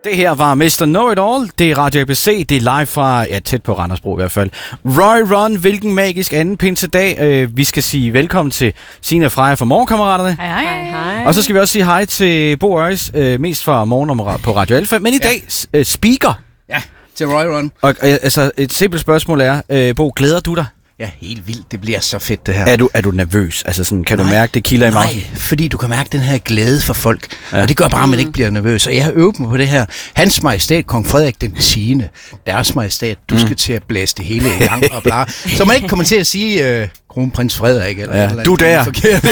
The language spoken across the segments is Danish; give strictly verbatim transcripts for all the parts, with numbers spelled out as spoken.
Det her var mister Know-It-All. Det er Radio A B C. Det er live fra, ja, tæt på Randersbro i hvert fald. Roy Run, hvilken magisk anden pinsedag. Øh, vi skal sige velkommen til Signe og Freja fra Morgenkammeraterne. Hej, hej, hej. Og så skal vi også sige hej til Bo Øjes, øh, mest fra morgen på Radio Alfa. Men i ja. dag, øh, speaker. Ja, til Roy Run. Og øh, altså, et simpelt spørgsmål er, øh, Bo, glæder du dig? Ja, helt vildt. Det bliver så fedt, det her. Er du, er du nervøs? Altså sådan, kan nej, du mærke, det kilder i maven? Nej, fordi du kan mærke den her glæde for folk. Ja. Og det gør bare, at man ikke bliver nervøs. Og jeg har øvet mig på det her. Hans Majestæt, Kong Frederik den tiende. Deres Majestæt, du mm. skal til at blæse det hele i gang og bla. Så man ikke kommer til at sige øh, kronprins Frederik. Eller, ja, eller du der. Du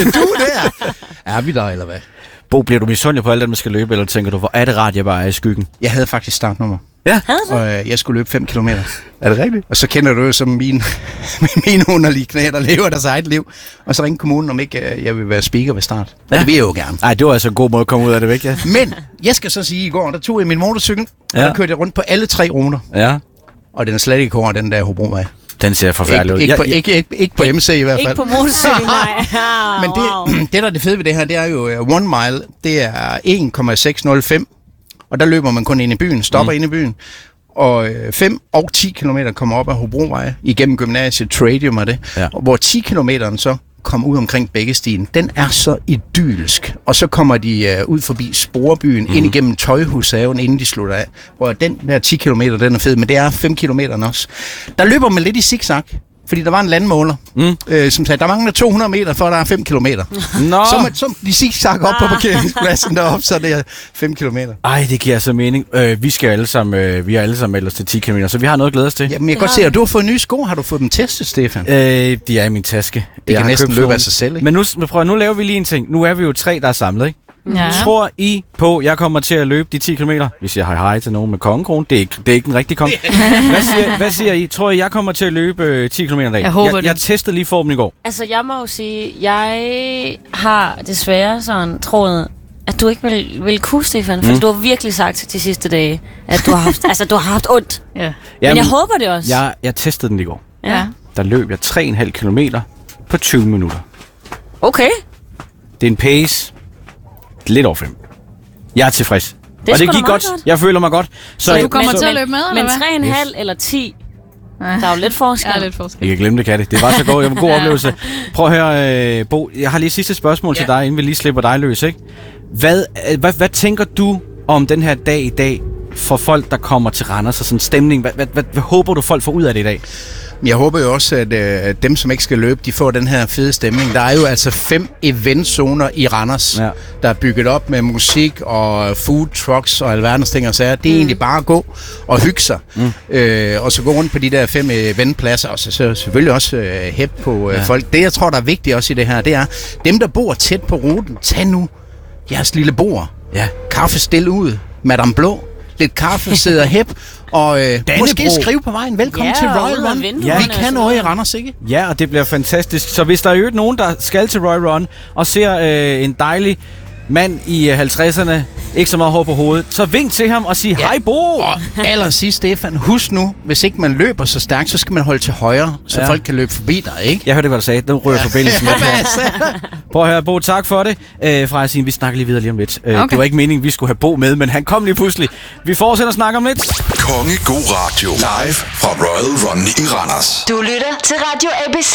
der. Er vi der, eller hvad? Bo, bliver du misundelig på alt det, man skal løbe, eller tænker du, hvor er det rart, jeg bare er i skyggen? Jeg havde faktisk startnummer. Ja. Og øh, jeg skulle løbe fem kilometer. Er det rigtigt? Og så kender du jo som min, min underlige knæ, der lever deres eget liv. Og så ringte kommunen, om ikke øh, jeg vil være speaker ved start. Ja. Det vil jeg jo gerne. Nej, det var altså en god måde at komme ud af det væk, ja. Men jeg skal så sige, i går, der tog jeg min motorcykel, ja. Og der kørte jeg rundt på alle tre ruter. Ja. Og den er slet ikke over den der Hobrovej. Den ser forfærdelig ud. Ikke, ikke, ikke, ikke, ikke på M C i hvert fald. Ikke på motorcykel, nej. Men det, wow. det, der er det fede ved det her, det er jo uh, one mile, det er en komma seks nul fem. Og der løber man kun ind i byen, stopper mm. ind i byen. Og fem og ti kilometer kommer op ad Hobrovej igennem gymnasiet, Tradium og det. Ja. Og hvor ti kilometer så kommer ud omkring Bækkestien, den er så idyllisk. Og så kommer de uh, ud forbi Sporebyen, mm. ind igennem Tøjhushaven, inden de slutter af. Hvor den der ti kilometer, den er fed, men det er fem kilometer også. Der løber man lidt i zigzag. Fordi der var en landmåler, mm. øh, som sagde, der mangler to hundrede meter, for der er fem kilometer. Nå. Så man, så de zigzag op ah. på parkeringspladsen deroppe, så det er fem kilometer. Ej, det giver så mening. Øh, vi skal alle sammen, øh, vi har alle sammen meldt os til ti kilometer, så vi har noget at glæde os til. Jamen, jeg kan godt se, at du har fået nye sko. Har du fået dem testet, Stefan? Øh, de er i min taske. Det kan næsten løbe af sig selv, ikke? Men nu, prøv, nu laver vi lige en ting. Nu er vi jo tre, der er samlet, ikke? Ja. Tror I på, at jeg kommer til at løbe de ti kilometer? Vi siger hej hej til nogen med kongekrone. Det er ikke, det er ikke den rigtige konge. Hvad siger, hvad siger I? Tror I, jeg kommer til at løbe øh, ti kilometer i dag? Jeg håber jeg, jeg testede lige formen i går. Altså, jeg må jo sige, jeg har desværre sådan troet, at du ikke vil, vil kunne, Stefan. For mm. du har virkelig sagt de sidste dage, at du har haft, altså, du har haft ondt. Ja. Men Jamen, jeg håber det også. Jeg, jeg testede den i går. Ja. Der løb jeg tre komma fem kilometer på tyve minutter. Okay. Det er en pace lidt over fem. Jeg er tilfreds. Det og det gik godt. godt. Jeg føler mig godt. Så, så du kommer men, til at løbe med, eller men hvad? Men tre komma fem eller ti, der er jo lidt forskel. Ja, lidt forskel. Jeg kan glemme det, kan det. Det var så godt. Det var en god oplevelse. Prøv at høre, øh, Bo. Jeg har lige sidste spørgsmål ja. til dig, inden vi lige slipper dig løs, ikke? Hvad, hvad, hvad tænker du om den her dag i dag for folk, der kommer til Randers og sådan stemning? Hvad, hvad, hvad, hvad håber du, folk får ud af det i dag? Jeg håber jo også, at øh, dem, som ikke skal løbe, de får den her fede stemning. Der er jo altså fem eventzoner i Randers, ja. der er bygget op med musik og food trucks og alverdens ting og sager. Det er mm. egentlig bare at gå og hygge sig. Mm. Øh, og så gå rundt på de der fem eventpladser, og så, så selvfølgelig også øh, hæb på øh, ja. folk. Det, jeg tror, der er vigtigt også i det her, det er, dem, der bor tæt på ruten, tag nu jeres lille bord. Ja. Kaffe stille ud. Madame Blå. Lidt kaffe, sidder hæb. Og øh, måske skrive på vejen. Velkommen ja, til Roy Run. Ja. Vi kan noget i Randers, ikke? Ja, og det bliver fantastisk. Så hvis der er jo nogen, der skal til Roy Run og ser øh, en dejlig mand i halvtredserne, ikke så meget hår på hovedet, så vink til ham og sig ja. Hej Bo! Og allersidst, Stefan, husk nu, hvis ikke man løber så stærkt, så skal man holde til højre, så ja. folk kan løbe forbi dig, ikke? Jeg hørte, hvad du sagde. Den rører ja. forbindelsen. Prøv at høre, Bo, tak for det. Øh, fra at sige, vi snakker lige videre lige om lidt. Øh, okay. Det var ikke meningen, vi skulle have Bo med, men han kom lige pludselig. Vi fortsætter at snakke om lidt. Konge God Radio. Live fra Royal Run i Randers. Du lytter til Radio A B C.